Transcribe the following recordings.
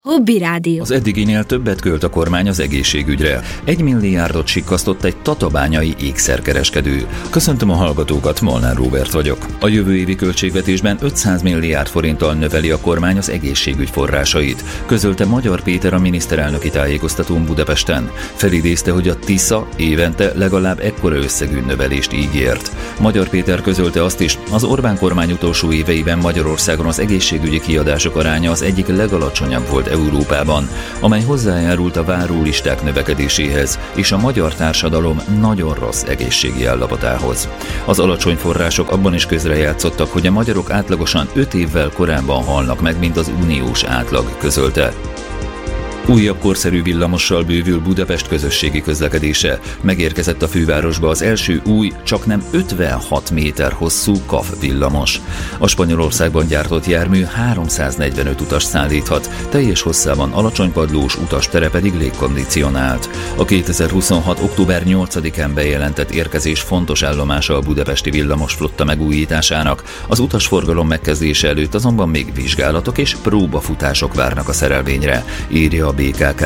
Hobby Rádió. Az eddiginél többet költ a kormány az egészségügyre. 1 milliárdot sikkasztott egy tatabányai ékszerkereskedő. Köszöntöm a hallgatókat, Molnár Róbert vagyok. A jövő évi költségvetésben 500 milliárd forinttal növeli a kormány az egészségügy forrásait, közölte Magyar Péter a miniszterelnöki tájékoztatón Budapesten. Felidézte, hogy a Tisza évente legalább ekkora összegű növelést ígért. Magyar Péter közölte azt is, az Orbán kormány utolsó éveiben Magyarországon az egészségügyi kiadások aránya az egyik legalacsonyabb volt Európában, amely hozzájárult a várólisták növekedéséhez és a magyar társadalom nagyon rossz egészségi állapotához. Az alacsony források abban is közrejátszottak, hogy a magyarok átlagosan 5 évvel korábban halnak meg, mint az uniós átlag, közölte. Újabb korszerű villamossal bővül Budapest közösségi közlekedése. Megérkezett a fővárosba az első új, csaknem 56 méter hosszú KAF villamos. A Spanyolországban gyártott jármű 345 utast szállíthat, teljes hosszában alacsonypadlós utastere pedig légkondicionált. A 2026. október 8-án bejelentett érkezés fontos állomása a budapesti villamosflotta megújításának. Az utasforgalom megkezdése előtt azonban még vizsgálatok és próbafutások várnak a szerelvényre, írja a BKK.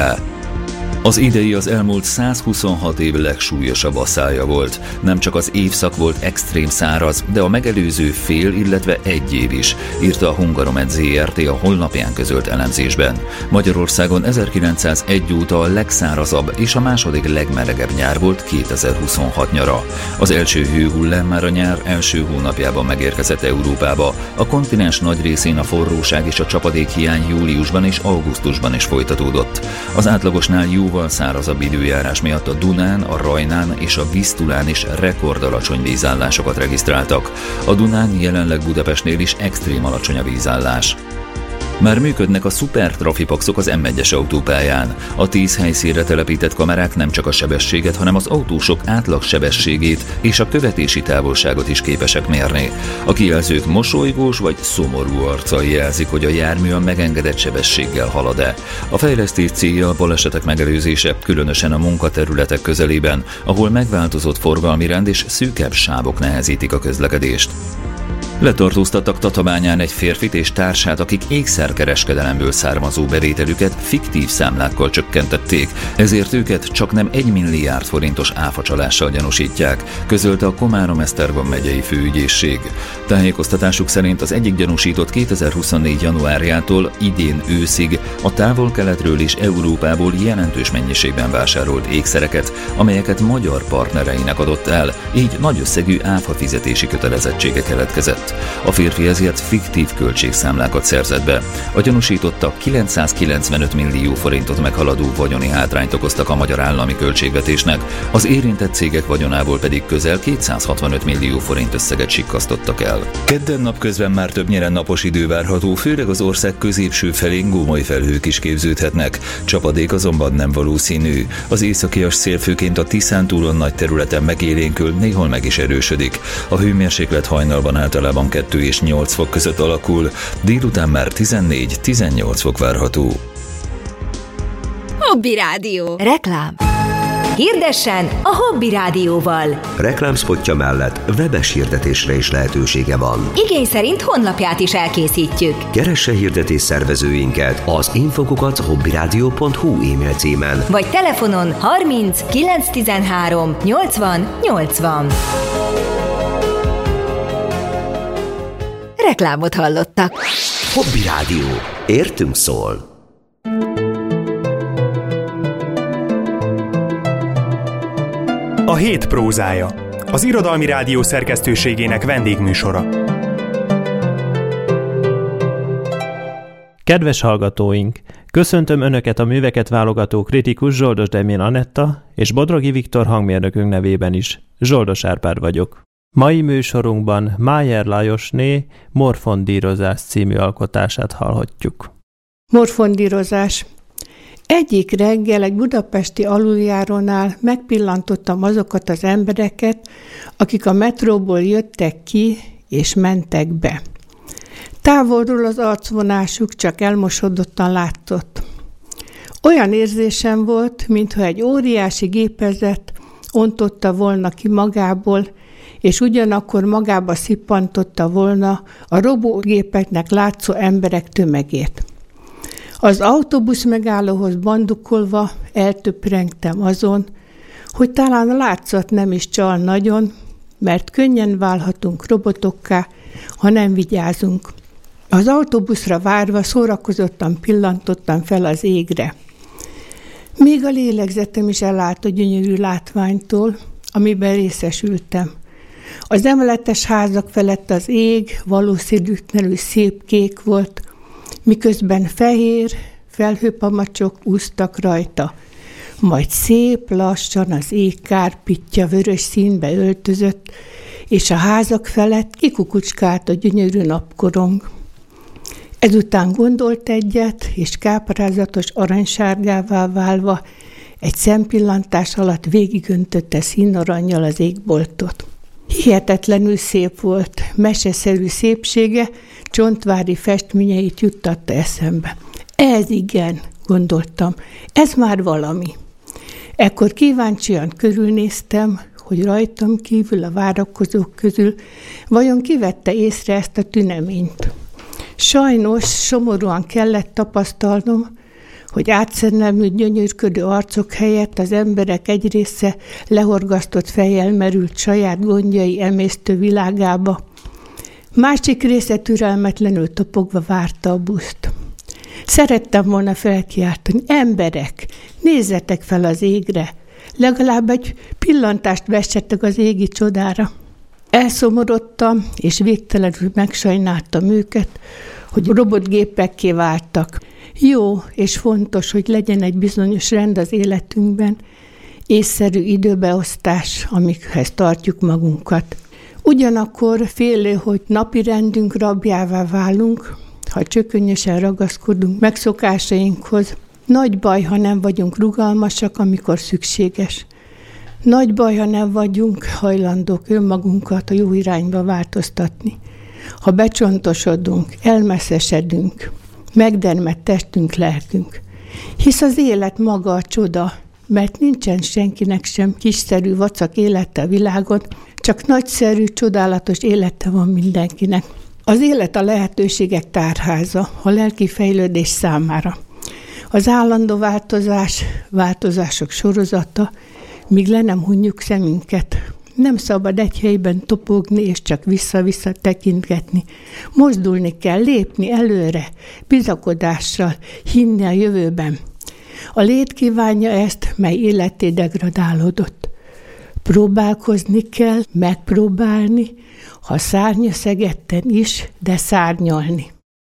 Az idei az elmúlt 126 év legsúlyosabb asszája volt. Nem csak az évszak volt extrém száraz, de a megelőző fél, illetve egy év is, írta a Hungaromed Zrt. A honlapján közölt elemzésben. Magyarországon 1901 óta a legszárazabb és a második legmelegebb nyár volt 2026 nyara. Az első hőhullám már a nyár első hónapjában megérkezett Európába. A kontinens nagy részén a forróság és a csapadékhiány júliusban és augusztusban is folytatódott. Az átlagosnál jóval szárazabb időjárás miatt a Dunán, a Rajnán és a Visztulán is rekordalacsony vízállásokat regisztráltak. A Dunán jelenleg Budapestnél is extrém alacsony a vízállás. Már működnek a szupertrafipaxok az M1-es autópályán. A 10 helyszínre telepített kamerák nem csak a sebességet, hanem az autósok átlagsebességét és a követési távolságot is képesek mérni. A kijelzők mosolygós vagy szomorú arccal jelzik, hogy a jármű a megengedett sebességgel halad-e. A fejlesztés célja a balesetek megelőzése, különösen a munkaterületek közelében, ahol megváltozott forgalmi rend és szűkebb sávok nehezítik a közlekedést. Letartóztattak Tatabányán egy férfit és társát, akik ékszerkereskedelemből származó bevételüket fiktív számlákkal csökkentették, ezért őket csaknem 1 milliárd forintos áfacsalással gyanúsítják, közölte a Komárom-Esztergom megyei főügyészség. Tájékoztatásuk szerint az egyik gyanúsított 2024. januárjától idén őszig a távol-keletről és Európából jelentős mennyiségben vásárolt ékszereket, amelyeket magyar partnereinek adott el, így nagy összegű áfafizetési kötelezettsége keletkezett. A férfi ezért fiktív költségszámlákat szerzett be. A gyanúsítottak 995 millió forintot meghaladó vagyoni hátrányt okoztak a magyar állami költségvetésnek, az érintett cégek vagyonából pedig közel 265 millió forint összeget sikkasztottak el. Kedden napközben már többnyire napos idő várható, főleg az ország középső felén gómoly felhők is képződhetnek. Csapadék azonban nem valószínű. Az északias szél főként a Tiszántúlon nagy területen megélénkül, néhol meg is erősödik. A hőmérséklet hajnalban általában 2 és 8 fok között alakul, délután már 14-18 fok várható. Hobby Rádió. Reklám. Hirdessen a Hobby Rádióval. Reklámspotja mellett webes hirdetésre is lehetősége van. Igény szerint honlapját is elkészítjük. Keresse hirdetés szervezőinket az info@hobbyradio.hu e-mail címen, vagy telefonon 30 913 80 80. Reklámot hallottak. Hobby Rádió. Értünk szól. A hét prózája. Az Irodalmi Rádió szerkesztőségének vendégműsora. Kedves hallgatóink! Köszöntöm Önöket a műveket válogató kritikus Zsoldos Demjén Anetta és Bodrogi Viktor hangmérnökünk nevében is. Zsoldos Árpád vagyok. Mai műsorunkban Májer Lajosné Morfondírozás című alkotását hallhatjuk. Morfondírozás. Egyik reggel egy budapesti aluljárónál megpillantottam azokat az embereket, akik a metróból jöttek ki és mentek be. Távolról az arcvonásuk csak elmosodottan látszott. Olyan érzésem volt, mintha egy óriási gépezet ontotta volna ki magából, és ugyanakkor magába szippantotta volna a robógépeknek látszó emberek tömegét. Az autóbusz megállóhoz bandukolva eltöprengtem azon, hogy talán a látszat nem is csal nagyon, mert könnyen válhatunk robotokká, ha nem vigyázunk. Az autóbuszra várva szórakozottan pillantottam fel az égre. Még a lélegzetem is elállt a gyönyörű látványtól, amiben részesültem. Az emeletes házak felett az ég valószínűtlenül szép kék volt, miközben fehér felhőpamacsok úsztak rajta. Majd szép lassan az ég kárpitja vörös színbe öltözött, és a házak felett kikukucskált a gyönyörű napkorong. Ezután gondolt egyet, és káprázatos aranysárgává válva egy szempillantás alatt végigöntötte színarannyal az égboltot. Hihetetlenül szép volt, meseszerű szépsége, csontvári festményeit juttatta eszembe. Ez igen, gondoltam, ez már valami. Ekkor kíváncsian körülnéztem, hogy rajtam kívül a várakozók közül vajon kivette észre ezt a tüneményt. Sajnos somorúan kellett tapasztalnom, hogy átszennemű gyönyörködő arcok helyett az emberek egy része lehorgasztott fejjel merült saját gondjai emésztő világába. Másik része türelmetlenül topogva várta a buszt. Szerettem volna felkiáltani, emberek, nézzetek fel az égre, legalább egy pillantást vessetek az égi csodára. Elszomorodtam, és végtelenül megsajnáltam őket, hogy robotgépekké váltak. Jó és fontos, hogy legyen egy bizonyos rend az életünkben, észszerű időbeosztás, amikhez tartjuk magunkat. Ugyanakkor félő, hogy napi rendünk rabjává válunk, ha csökönyösen ragaszkodunk megszokásainkhoz. Nagy baj, ha nem vagyunk rugalmasak, amikor szükséges. Nagy baj, ha nem vagyunk hajlandók önmagunkat a jó irányba változtatni. Ha becsontosodunk, elmesszesedünk, megdermed testünk, lelkünk. Hisz az élet maga a csoda, mert nincsen senkinek sem kisszerű vacak élete a világon, csak nagyszerű, csodálatos élete van mindenkinek. Az élet a lehetőségek tárháza, a lelki fejlődés számára. Az állandó változások sorozata, míg le nem hunjuk szemünket. Nem szabad egy helyben topogni és csak vissza-vissza tekintgetni. Mozdulni kell, lépni előre, bizakodással, hinni a jövőben. A lét kívánja ezt, mely életé degradálódott. Próbálkozni kell, megpróbálni, ha szárnyaszegetten is, de szárnyalni.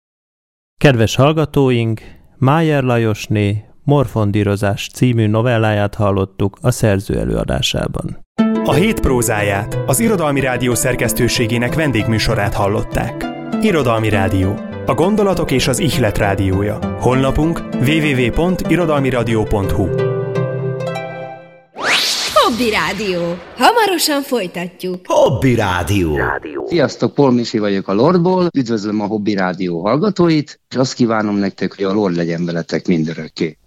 Kedves hallgatóink, Májer Lajosné Morfondírozás című novelláját hallottuk a szerző előadásában. A hét prózáját, az Irodalmi Rádió szerkesztőségének vendégműsorát hallották. Irodalmi Rádió, a gondolatok és az ihlet rádiója. Honlapunk www.irodalmiradio.hu. Hobby Rádió. Hamarosan folytatjuk. Hobby Rádió. Sziasztok, Paul Misi vagyok a Lordból, üdvözlöm a Hobby Rádió hallgatóit, és azt kívánom nektek, hogy a Lord legyen veletek mindörökké.